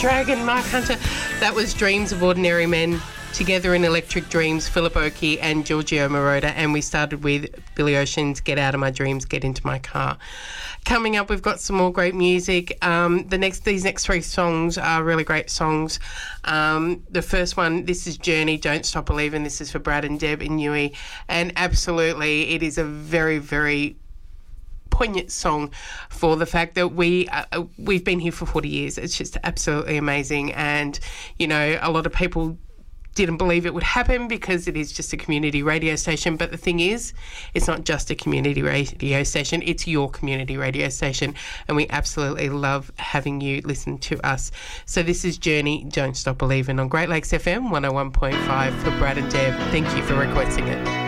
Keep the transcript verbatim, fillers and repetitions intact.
Dragon, Mark Hunter. That was Dreams of Ordinary Men. Together in Electric Dreams, Philip Oakey and Giorgio Moroder, and we started with Billy Ocean's Get Out of My Dreams, Get Into My Car. Coming up, we've got some more great music. Um, the next, these next three songs are really great songs. Um, the first one, this is Journey, Don't Stop Believing. This is for Brad and Deb in Newey, and absolutely, it is a very, very poignant song for the fact that we uh, we've been here for forty years. It's just absolutely amazing, and you know, a lot of people didn't believe it would happen because it is just a community radio station. But the thing is, it's not just a community radio station, it's your community radio station, and we absolutely love having you listen to us. So this is Journey, Don't Stop Believing on Great Lakes F M one oh one point five for Brad and Deb. Thank you for requesting it.